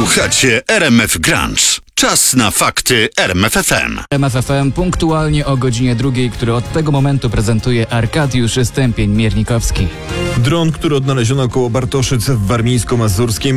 Słuchacie RMF Grunge. Czas na fakty RMF FM. RMF FM punktualnie o godzinie 2, który od tego momentu prezentuje Arkadiusz Stępień-Miernikowski. Dron, który odnaleziono koło Bartoszyc w Warmińsko-Mazurskim,